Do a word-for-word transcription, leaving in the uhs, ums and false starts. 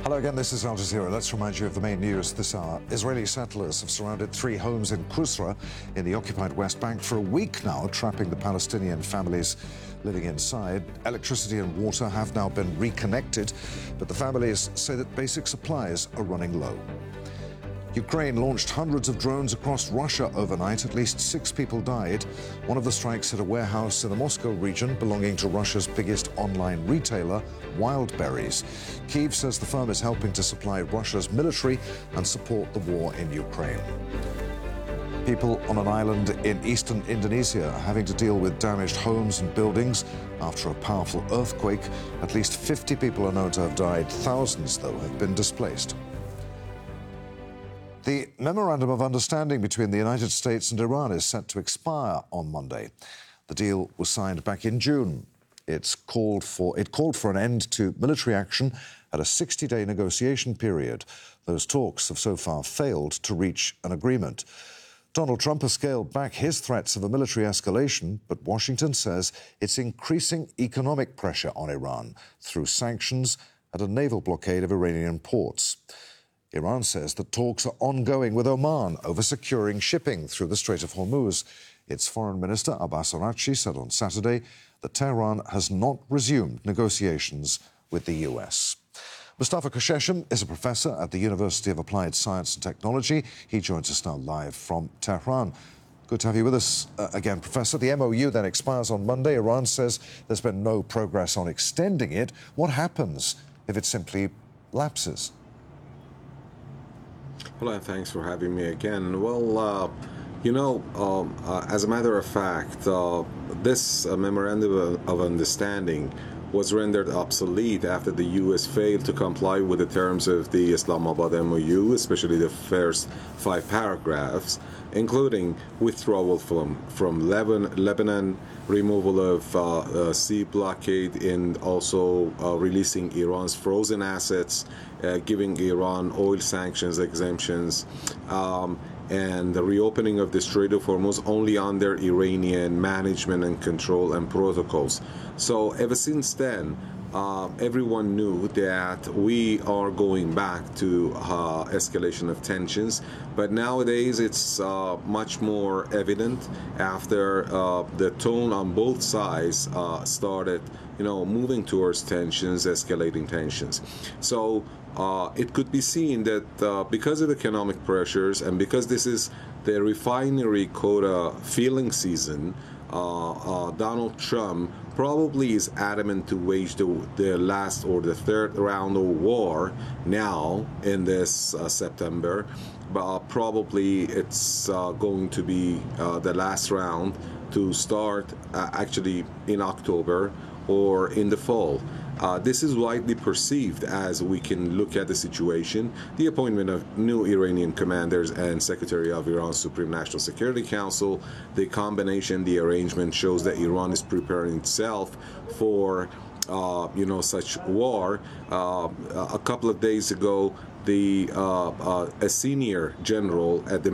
Hello again, this is Al Jazeera. Let's remind you of the main news this hour. Israeli settlers have surrounded three homes in Kusra in the occupied West Bank for a week now, trapping the Palestinian families living inside. Electricity and water have now been reconnected, but the families say that basic supplies are running low. Ukraine launched hundreds of drones across Russia overnight. At least six people died. One of the strikes hit a warehouse in the Moscow region belonging to Russia's biggest online retailer, Wildberries. Kyiv says the firm is helping to supply Russia's military and support the war in Ukraine. People on an island in eastern Indonesia are having to deal with damaged homes and buildings after a powerful earthquake. At least fifty people are known to have died. Thousands, though, have been displaced. The Memorandum of Understanding between the United States and Iran is set to expire on Monday. The deal was signed back in June. It's called for, it called for an end to military action at a sixty-day negotiation period. Those talks have so far failed to reach an agreement. Donald Trump has scaled back his threats of a military escalation, but Washington says it's increasing economic pressure on Iran through sanctions and a naval blockade of Iranian ports. Iran says that talks are ongoing with Oman over securing shipping through the Strait of Hormuz. Its Foreign Minister Abbas Araghchi said on Saturday that Tehran has not resumed negotiations with the U S. Mustafa Kosheshem is a professor at the University of Applied Science and Technology. He joins us now live from Tehran. Good to have you with us uh, again, Professor. The M O U then expires on Monday. Iran says there's been no progress on extending it. What happens if it simply lapses? Hello, and thanks for having me again. Well, uh, you know, um, uh, as a matter of fact, uh, this uh, memorandum of understanding was rendered obsolete after the U S failed to comply with the terms of the Islamabad M O U, especially the first five paragraphs, including withdrawal from, from Lebanon, Lebanon, removal of uh, uh, sea blockade, and also uh, releasing Iran's frozen assets, uh, giving Iran oil sanctions exemptions, um, and the reopening of the Strait of Hormuz only under Iranian management and control and protocols. So ever since then, Uh, everyone knew that we are going back to uh, escalation of tensions, but nowadays it's uh, much more evident after uh, the tone on both sides uh, started, you know, moving towards tensions, escalating tensions. So uh, it could be seen that uh, because of economic pressures and because this is the refinery quota filling season, uh, uh, Donald Trump probably is adamant to wage the, the last or the third round of war now in this uh, September, but uh, probably it's uh, going to be uh, the last round to start uh, actually in October or in the fall. Uh, this is widely perceived as we can look at the situation. The appointment of new Iranian commanders and Secretary of Iran's Supreme National Security Council, the combination, the arrangement shows that Iran is preparing itself for, uh, you know, such war. Uh, a couple of days ago, the uh, uh, a senior general at the